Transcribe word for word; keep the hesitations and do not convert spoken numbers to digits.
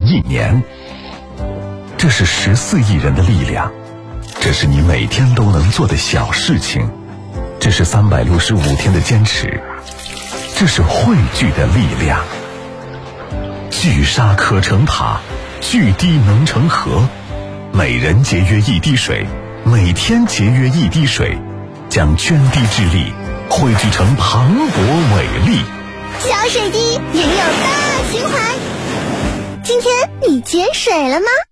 一年。这是十四亿人的力量，这是你每天都能做的小事情，这是三百六十五天的坚持，这是汇聚的力量。聚沙可成塔，聚滴能成河。每人节约一滴水，每天节约一滴水，将涓滴之力汇聚成磅礴伟力。 小水滴也有大情怀。今天你节水了吗？